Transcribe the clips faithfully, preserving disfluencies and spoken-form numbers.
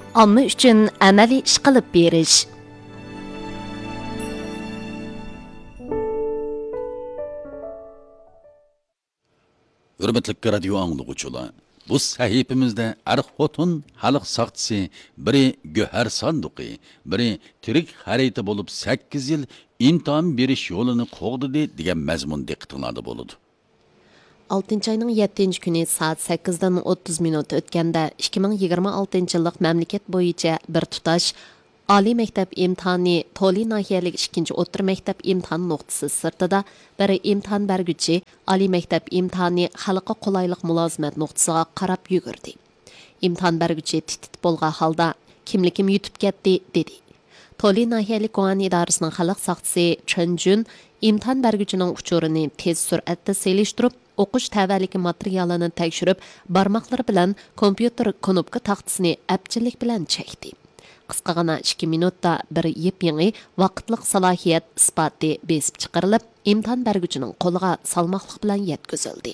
omma uchun amaliy ish qilib berish. Hürmetli radio anlıqçılar, bu sahifimizde er-xotin xalq saqçısı, biri Göher sanduqi, biri tirik xarita bo'lib sakkiz yil imtihon berish yo'lini qo'g'didi degan mazmun diqqatinglarda bo'ladi. oltinchi ayning yettinchi kuni soat sakkizdan o'ttiz minut o'tganda ikki ming yigirma oltinchi yillik mamlakat bo'yicha bir tutash oliy maktab imtihoni Toli nahiyalik ikkinchi o'rta maktab imtihon nuqtasi sirtida bir imtihon berguchi oliy maktab imtihoni xalqqa qulaylik mulozimat nuqtasiga qarab yugurdi. Imtihon berguchi titit bo'lgan holda kimlikim yutib ketdi dedi. Toli nahiyalik Guan idorasining xalq saqchisi Chunjun imtihon berguchining uchurini tez sur'atda selishtirib o'qish tavalligi materialini tekshirib, barmoqlari bilan kompyuter knopka taxtasini apchillik bilan chekdi. Qisqagina ikki minutda bir yep-yangi vaqtliq salohiyat isboti besib chiqarilib, imtihon berguchining qo'liga salmoqlik bilan yetkazildi.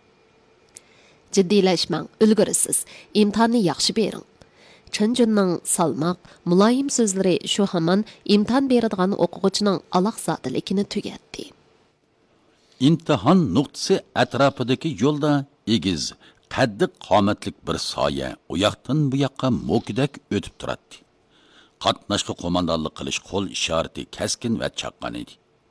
Jiddiylashmang, ulgurisiz, imtihonni yaxshi bering. Chunjunning salmoq, muloyim so'zlari shu hamon imtihon beradigan o'quvchining aloqzodiligini tugatdi. İmtihan nuqtasi atrofidagi yo'lda egiz, qaddi qomatlik bir soya u yoqdan bu yoqqa mo'kidak o'tib turadi. Qatnashga qo'mondonlik qilish qo'l ishorati kaskin va chaqqon edi.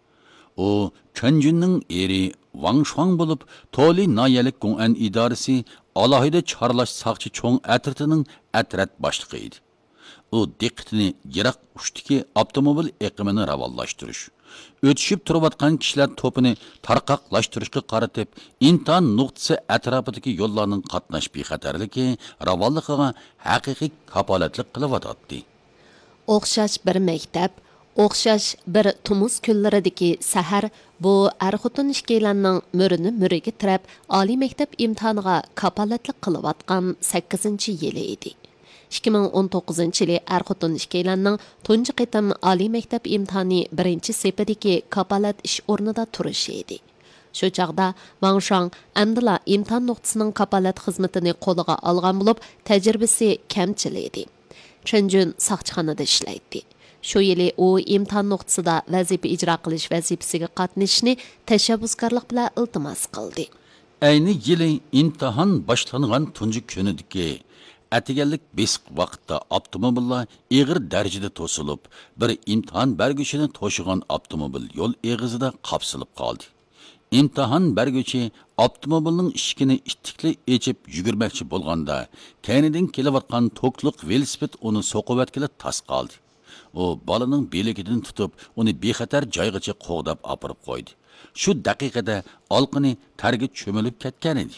U Chunjunning eri Wang Shuang bo'lib, Toli noyalik Guan idorasi alohida chorlash saqchi cho'ng atritining atrat boshlig'i edi. U diqqatini yiroq uchdagi avtomobil eqimini ravonlashtirish, o'tishib turayotgan kishilar to'pini tarqoqlashtirishga qaratib, imtihon nuqtasi atrofidagi yo'llarning qatnash bexatarligi ravonligiga haqiqiy kapolatlik qilyotdi. O'xshash bir maktab, o'xshash bir tumuz kunlaridagi sahar bu er-xotin ishkaylarning murini muriga tirab, oliy maktab imtihoniga kapolatlik qilayotgan sakkizinchi yili edi. ikki ming o'n to'qqizinchi yili er-xotin ishkaylarning tunji qitim oliy maktab imtihoni birinchi sepidagi kapolat ish o'rnida turishi edi. Shu chaqda Wang Shuang amdila imtihon nuqtasining kapolat xizmatini qo'liga olgan bo'lib, tajribasi kamchil edi. Chunjun saqchixonada ishlaydi. Shu yili u imtihon nuqtasida vazifa ijro qilish vazifasiga qatnashishni tashabbuskorlik bilan iltimos qildi. Ayni yili imtihon boshlangan tunji kunidagi Atiganlik besiq vaqtda avtomobillar ig'ir darajada to'silib, bir imtihon berguchini to'shigan avtomobil yo'l eg'izida qapsilib qoldi. İmtihon berguchi avtomobilning eshigini ittikli echib yugurmoqchi bo'lganda, kaynidan kelayotgan to'qliq velosiped uni so'qivatgili tas qoldi. U bolaning beligidan tutib, uni bexatar joygacha qo'g'dab opirib qo'ydi. Shu daqiqada olqini targa cho'milib ketgan edi.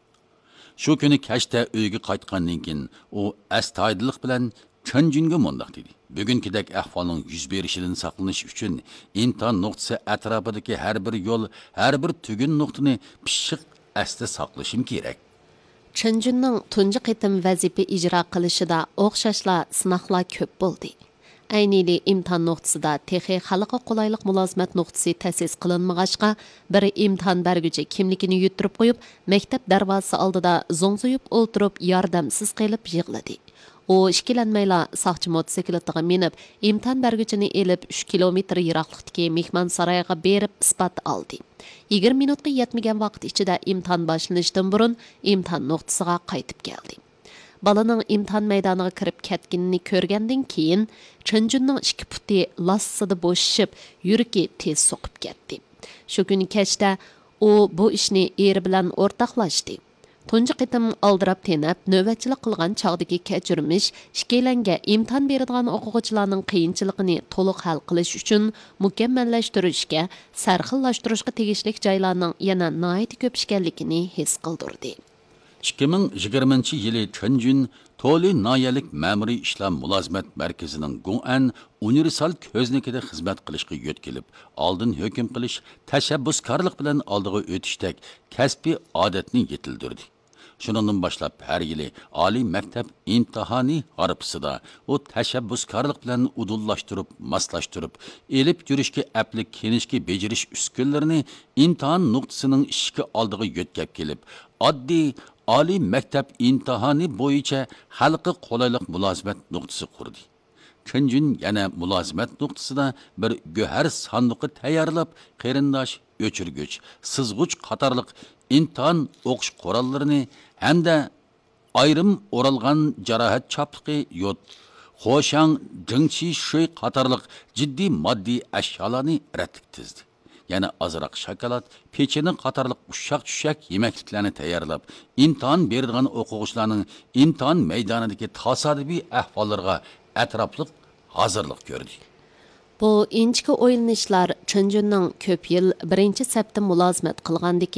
Shu kuni kashda uyga qaytgandan keyin u astoydillik bilan Chunjunga mundoq dedi. Bugünkidek ahvolning yuz berishidan saqlanish uchun imtihon nuqtasi atrofidagi har bir yo'l, har bir tugun nuqtani pishiq asda saqlashim kerak. Chunjunning tunji qitim vazifa ijro qilishida o'xshashlar sinoqlar ko'p bo'ldi. Aynili imtihon nuqtasida texi xalqqa qulaylik mulozimat nuqtasi ta'sis qilinmag'achqa, bir imtihon berguchi kimligini yutirib qo'yib, maktab darvozasi oldida zo'ngzuyib o'ltirib, yordamsiz qilib yig'ladi. U ishkilanmayla saqchi mototsikletiga minib, imtihon berguchini elib uch kilometr yiroqlikdagi mehmon saroyiga berib isbot oldi. yigirma minutga yetmagan vaqt ichida imtihon boshlanishidan burun imtihon nuqtasiga qaytib keldi. Balaning imtihon maydoniga kirib ketganini ko'rgandan keyin Chunjunning ikki puti lassida bo'shishib, yuragi tez so'qib ketdi. Shu kuni kechda u bu ishni eri bilan o'rtoqlashdi. Tunji qitim aldirab tenab, navbatchilik qilgan chog'dagi kechirmish, ishkilanga imtihon beradigan o'quvchilarning qiyinchiligini to'liq hal qilish uchun mukammallashtirishga, sarxillashtirishga tegishli joylarning yana nihoyat ko'p ekanligini his qildirdi. ikki ming yigirmanchi yili Chunjun Toli noyalik ma'muriy ishlar mulozimat markazining Guan universal ko'znikida xizmat qilishga yo'tkilib, oldin hukm qilish, tashabbuskorlik bilan oldiga o'tishdek kasbiy odatni yetildirdi. Shuningdan boshlab har yili oliy maktab imtihoni harpisida u tashabbuskorlik bilan udullashtirib, moslashtirib, elib yurishga aplik kenishga bejirish uskunlarini imtihon nuqtasining ishki oldiga yo'tkab kelib, oddiy oliy maktab imtihoni bo'yicha xalqi qulaylik mulozimat nuqtasi qurdi. Tunjin yana mulozimat nuqtasida bir go'har sanduqi tayyorlab, qarindosh, o'chirgich, sizg'uch qatorliq imtihon o'qish qurollarini hamda ayrim o'ralgan jarohat chopliqi yot, xo'shang, jingchi shuy qatorliq jiddiy moddiy ashyolarni ratlik tizdi. Yana azroq shokolad, pecheni qatorliq ushaq-tushak yemakliklarni tayyorlab, imtihon beradigan o'quvchilarning imtihon maydonidagi tasodifiy ahvollarga atrofliq hozirlik ko'rdi. Bu inchki o'ylanishlar Chunjunning ko'p yil birinchi safda mulozimat qilgandiki